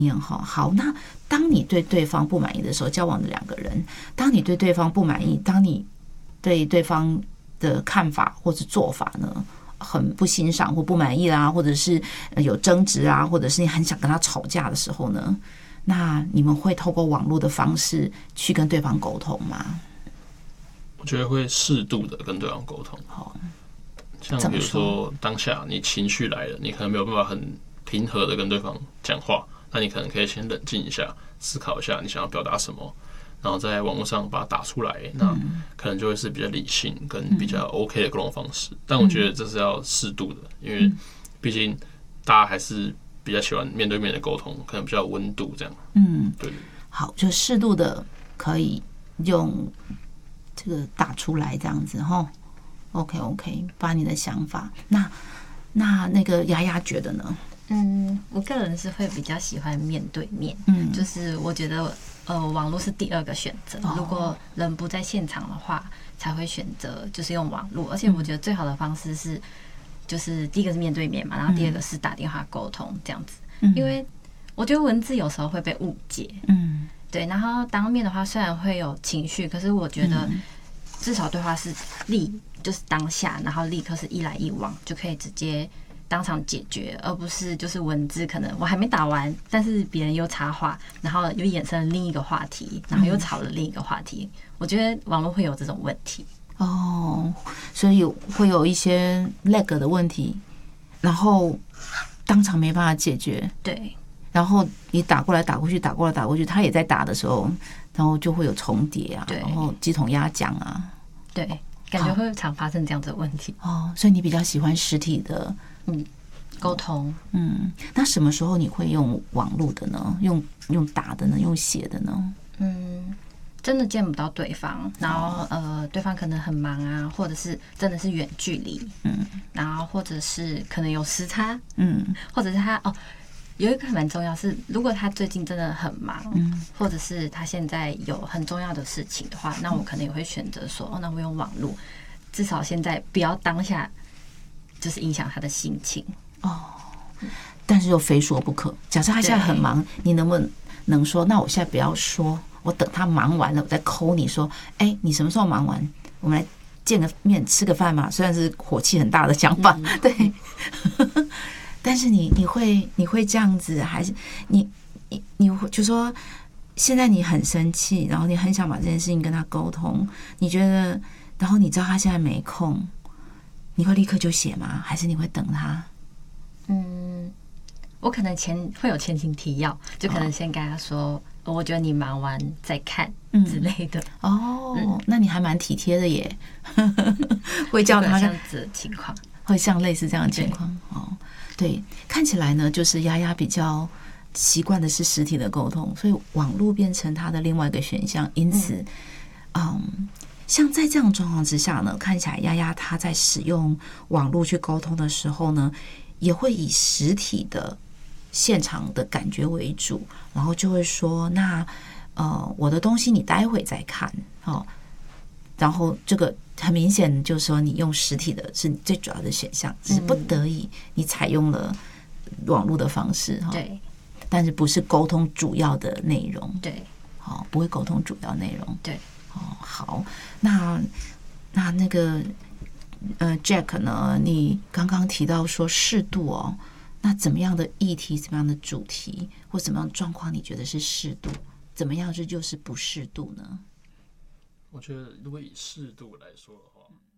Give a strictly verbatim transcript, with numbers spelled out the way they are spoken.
好，那当你对对方不满意的时候，交往的两个人，当你对对方不满意，当你对对方的看法或是做法呢很不欣赏或不满意啦，或者是有争执啊，或者是你很想跟他吵架的时候呢，那你们会透过网络的方式去跟对方沟通吗？ 我觉得会适度的跟对方沟通。好，像比如说当下你情绪来了，你可能没有办法很平和的跟对方讲话，那你可能可以先冷静一下，思考一下你想要表达什么，然后在网络上把它打出来，那可能就会是比较理性跟比较 OK 的沟通方式。但我觉得这是要适度的，因为毕竟大家还是比较喜欢面对面的沟通，可能比较有温度这样。嗯，对。 好，就适度的可以用这个打出来这样子哈。OK OK， 把你的想法。那那那个丫丫觉得呢？ 嗯，我个人是会比较喜欢面对面，嗯，就是我觉得呃，网络是第二个选择，如果人不在现场的话，才会选择就是用网络。而且我觉得最好的方式是，就是第一个是面对面嘛，然后第二个是打电话沟通这样子，因为我觉得文字有时候会被误解，嗯，对，然后当面的话虽然会有情绪，可是我觉得至少对话是立就是当下，然后立刻是一来一往就可以直接当场解决，而不是就是文字可能我还没打完，但是别人又插话，然后又衍生了另一个话题，然后又吵了另一个话题。我觉得网络会有这种问题哦，所以会有一些 lag 的问题，然后当场没办法解决。 对， 然后你打过来打过去，打过来打过去，他也在打的时候，然后就会有重叠啊，然后鸡同鸭讲啊， 对，感觉会常发生这样子的问题。 哦，所以你比较喜欢实体的。 嗯，沟通。 嗯，那什么时候你会用网络的呢？用用打的呢？用写的呢？ 嗯，真的见不到对方，然后呃，对方可能很忙啊，或者是真的是远距离，嗯，然后或者是可能有时差，嗯，或者是他哦，有一个蛮重要是，如果他最近真的很忙，嗯，或者是他现在有很重要的事情的话，那我可能也会选择说，哦，那我用网络，至少现在不要当下。就是影响他的心情哦，但是又非说不可。假设他现在很忙，你能不能说？那我现在不要说，我等他忙完了，我再 call 你说，哎、欸，你什么时候忙完？我们来见个面，吃个饭嘛。虽然是火气很大的讲法，嗯、对，但是你你会你会这样子，还是你你你会就说，现在你很生气，然后你很想把这件事情跟他沟通，你觉得，然后你知道他现在没空。你会立刻就写吗？还是你会等他？ 嗯，我可能前会有前情提要，就可能先跟他说，哦、我觉得你忙完再看之类的。 嗯、哦、嗯，那你还蛮体贴的耶，会叫他这样子的情况， 会像类似这样的情况哦。对，看起来呢，就是丫丫比较习惯的是实体的沟通，所以网络变成他的另外一个选项。因此，嗯。嗯像在这样的状况之下呢，看起来丫丫她在使用网络去沟通的时候呢，也会以实体的现场的感觉为主，然后就会说，那呃我的东西你待会再看哦，然后这个很明显就是说你用实体的是你最主要的选项，只是不得已你采用了网络的方式哈， 对， 但是不是沟通主要的内容， 对， 好，不会沟通主要内容， 对。 哦，好，那那那个呃，Jack 呢？你刚刚提到说适度哦，那怎么样的议题、怎么样的主题或怎么样的状况，你觉得是适度？怎么样这就是不适度呢？ 我觉得，如果以适度来说的话。